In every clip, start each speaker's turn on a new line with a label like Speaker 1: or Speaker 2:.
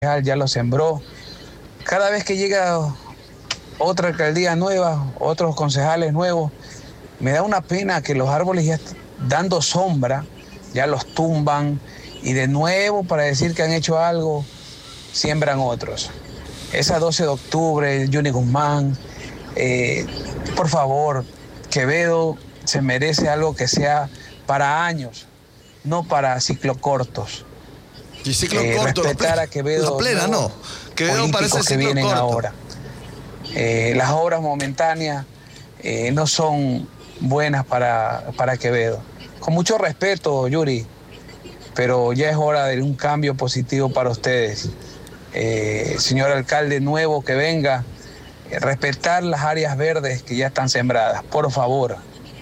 Speaker 1: ya lo sembró. Cada vez que llega otra alcaldía nueva, otros concejales nuevos, me da una pena que los árboles ya dando sombra, ya los tumban y de nuevo para decir que han hecho algo, siembran otros. Esa 12 de octubre, Johnny Guzmán, por favor, Quevedo se merece algo que sea para años, no para ciclos cortos.
Speaker 2: Y ciclo corto,
Speaker 1: respetar a Quevedo,
Speaker 2: la plena, no. Quevedo parece
Speaker 1: que
Speaker 2: ciclo
Speaker 1: vienen
Speaker 2: corto.
Speaker 1: ahora. Las obras momentáneas no son buenas para Quevedo. Con mucho respeto, Yuri, pero ya es hora de un cambio positivo para ustedes. Señor alcalde nuevo que venga, respetar las áreas verdes que ya están sembradas, por favor.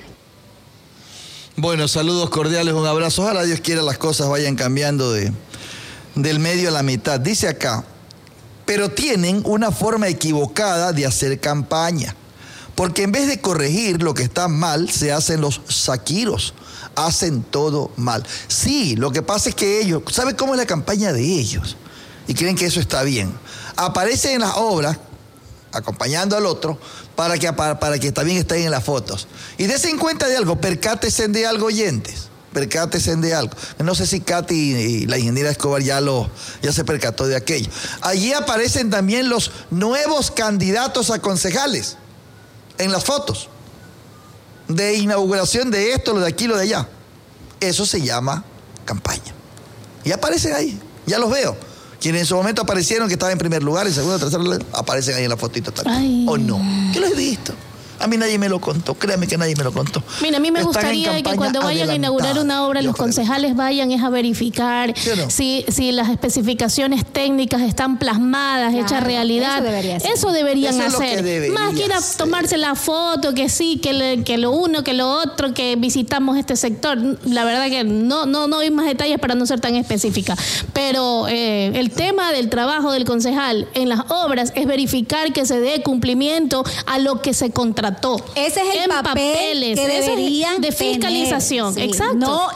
Speaker 2: Bueno, saludos cordiales, un abrazo. Ojalá Dios quiera las cosas vayan cambiando del medio a la mitad. Dice acá, pero tienen una forma equivocada de hacer campaña, porque en vez de corregir lo que está mal, se hacen los saquiros, hacen todo mal. Sí, lo que pasa es que ellos, ¿saben cómo es la campaña de ellos? Y creen que eso está bien. Aparecen en las obras, acompañando al otro, para que también estén en las fotos. Y dense cuenta de algo, percátense de algo, oyentes. Percátense de algo. No sé si Katy y la ingeniera Escobar ya se percató de aquello. Allí aparecen también los nuevos candidatos a concejales en las fotos de inauguración de esto, lo de aquí, lo de allá. Eso se llama campaña. Y aparecen ahí, ya los veo. Quienes en su momento aparecieron, que estaban en primer lugar, en segundo, tercer lugar, aparecen ahí en la fotito también.
Speaker 3: Ay.
Speaker 2: ¿O no? ¿Qué lo he visto? A mí nadie me lo contó, créame que nadie me lo contó.
Speaker 3: Mira, a mí me gustaría que cuando vayan a inaugurar una obra, los concejales vayan a verificar si las especificanes técnicas están plasmadas, hechas realidad. Eso deberían hacer. Más que ir a tomarse la foto, que sí, que lo uno, que lo otro, que visitamos este sector. La verdad que no hay más detalles para no ser tan específica. Pero el tema del trabajo del concejal en las obras es verificar que se dé cumplimiento a lo que se contrató.
Speaker 4: Ese es el papel que deberían
Speaker 3: de fiscalización,
Speaker 4: tener, sí.
Speaker 3: Exacto.
Speaker 4: No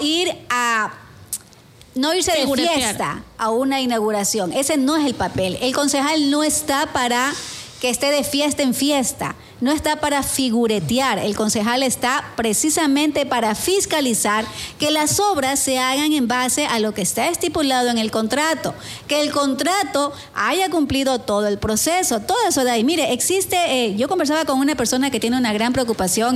Speaker 4: irse de fiesta a una inauguración. Ese no es el papel. El concejal no está para que esté de fiesta en fiesta. No está para figuretear. El concejal está precisamente para fiscalizar que las obras se hagan en base a lo que está estipulado en el contrato, que el contrato haya cumplido todo el proceso, todo eso de ahí. Mire, yo conversaba con una persona que tiene una gran preocupación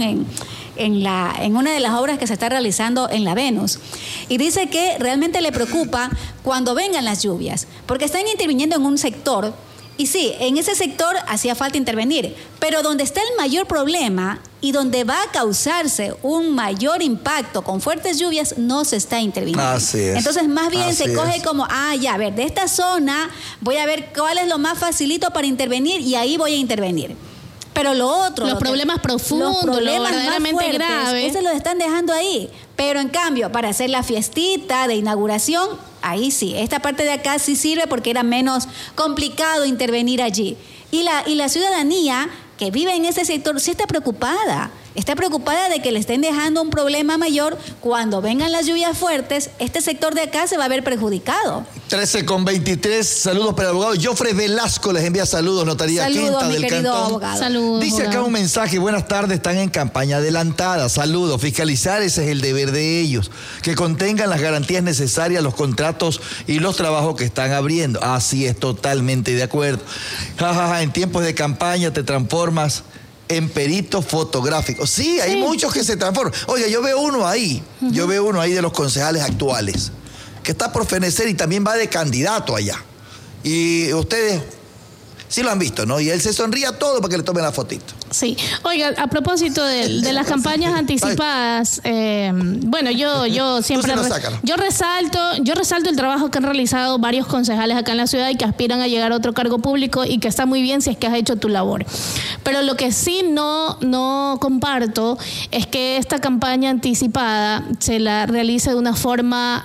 Speaker 4: en una de las obras que se está realizando en la Venus, y dice que realmente le preocupa cuando vengan las lluvias, porque están interviniendo en un sector. Y sí, en ese sector hacía falta intervenir, pero donde está el mayor problema y donde va a causarse un mayor impacto con fuertes lluvias, no se está interviniendo.
Speaker 2: Así es.
Speaker 4: Entonces, más bien se coge como, a ver, de esta zona voy a ver cuál es lo más facilito para intervenir y ahí voy a intervenir. Pero lo otro...
Speaker 3: Los problemas profundos,
Speaker 4: los problemas
Speaker 3: verdaderamente graves.
Speaker 4: Ese lo están dejando ahí. Pero en cambio, para hacer la fiestita de inauguración, ahí sí. Esta parte de acá sí sirve porque era menos complicado intervenir allí. Y la ciudadanía que vive en ese sector sí está preocupada. Está preocupada de que le estén dejando un problema mayor. Cuando vengan las lluvias fuertes, este sector de acá se va a ver perjudicado.
Speaker 2: 13:23, saludos para el abogado. Jofre Velasco les envía saludos, notaría
Speaker 4: saludos,
Speaker 2: Quinta del Cantón.
Speaker 4: Abogado.
Speaker 3: Saludos.
Speaker 2: Dice acá un mensaje, buenas tardes, están en campaña adelantada. Saludos, fiscalizar, ese es el deber de ellos. Que contengan las garantías necesarias, los contratos y los trabajos que están abriendo. Así es, totalmente de acuerdo. En tiempos de campaña te transformas en perito fotográfico. Sí, hay muchos que se transforman. Oiga, yo veo uno ahí de los concejales actuales, que está por fenecer y también va de candidato allá. Y ustedes sí lo han visto, ¿no? Y él se sonríe a todo para que le tomen la fotito.
Speaker 3: Sí. Oiga, a propósito de las campañas anticipadas, bueno, yo siempre yo resalto el trabajo que han realizado varios concejales acá en la ciudad y que aspiran a llegar a otro cargo público y que está muy bien si es que has hecho tu labor. Pero lo que sí no comparto es que esta campaña anticipada se la realice de una forma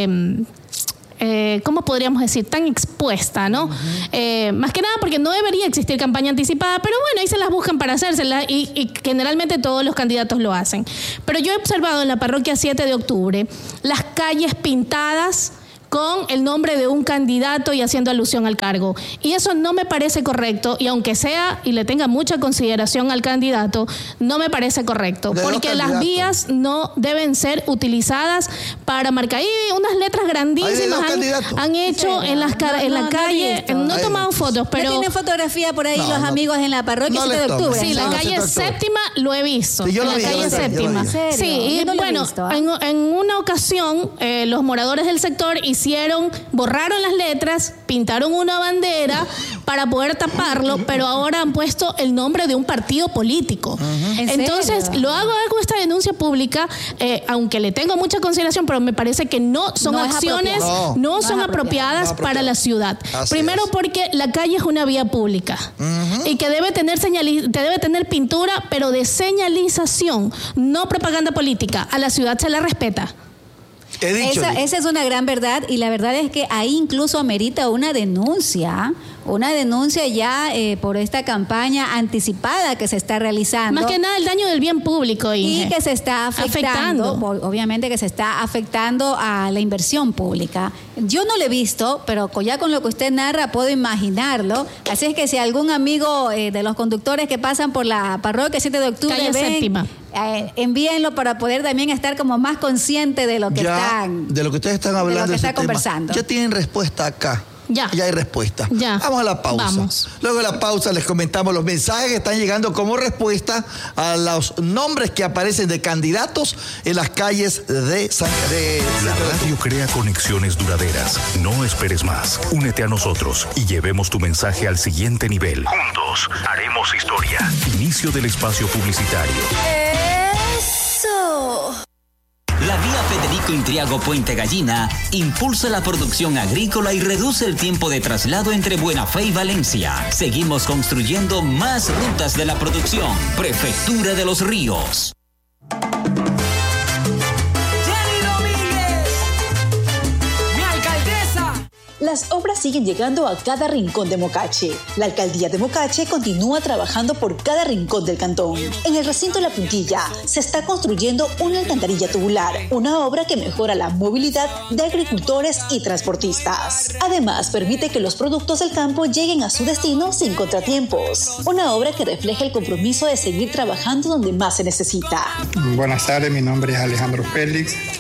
Speaker 3: ¿cómo podríamos decir? Tan expuesta, ¿no? Más que nada porque no debería existir campaña anticipada, pero bueno, ahí se las buscan para hacérselas y generalmente todos los candidatos lo hacen. Pero yo he observado en la parroquia 7 de octubre las calles pintadas con el nombre de un candidato y haciendo alusión al cargo. Y eso no me parece correcto, y aunque sea y le tenga mucha consideración al candidato, no me parece correcto, porque las vías no deben ser utilizadas para marcar. Ahí unas letras grandísimas han hecho en la calle, no he tomado fotos, pero...
Speaker 4: ¿No tienen fotografía por ahí los amigos en la parroquia 7 de octubre?
Speaker 3: Sí, la calle Séptima lo he visto.
Speaker 2: Sí,
Speaker 3: la calle Séptima. Sí, y bueno, en una ocasión los moradores del sector borraron las letras, pintaron una bandera para poder taparlo, pero ahora han puesto el nombre de un partido político. Entonces, hago esta denuncia pública, aunque le tengo mucha consideración, pero me parece que no son acciones, no son apropiadas para la ciudad. Primero porque la calle es una vía pública y que debe tener pintura, pero de señalización, no propaganda política. A la ciudad se la respeta.
Speaker 4: Esa es una gran verdad, y la verdad es que ahí incluso amerita una denuncia ya por esta campaña anticipada que se está realizando.
Speaker 3: Más que nada el daño del bien público,
Speaker 4: Inge. Y que se está afectando, obviamente que se está afectando a la inversión pública. Yo no lo he visto, pero ya con lo que usted narra puedo imaginarlo. Así es que si algún amigo de los conductores que pasan por la parroquia 7 de octubre
Speaker 3: calle Séptima,
Speaker 4: envíenlo para poder también estar como más consciente de lo que
Speaker 2: de lo que ustedes están hablando,
Speaker 4: de lo que está conversando.
Speaker 2: Ya tienen respuesta acá. Ya hay respuesta. Vamos a la pausa. Luego de la pausa les comentamos los mensajes que están llegando como respuesta a los nombres que aparecen de candidatos en las calles de San Andrés.
Speaker 5: La radio crea conexiones duraderas. No esperes más. Únete a nosotros y llevemos tu mensaje al siguiente nivel. Juntos haremos historia. Inicio del espacio publicitario.
Speaker 6: ¡Eso! La vía Federico Intriago Puente Gallina impulsa la producción agrícola y reduce el tiempo de traslado entre Buena Fe y Valencia. Seguimos construyendo más rutas de la producción. Prefectura de los Ríos.
Speaker 7: Las obras siguen llegando a cada rincón de Mocache. La alcaldía de Mocache continúa trabajando por cada rincón del cantón. En el recinto La Puntilla se está construyendo una alcantarilla tubular, una obra que mejora la movilidad de agricultores y transportistas. Además, permite que los productos del campo lleguen a su destino sin contratiempos. Una obra que refleja el compromiso de seguir trabajando donde más se necesita.
Speaker 8: Buenas tardes, mi nombre es Alejandro Félix.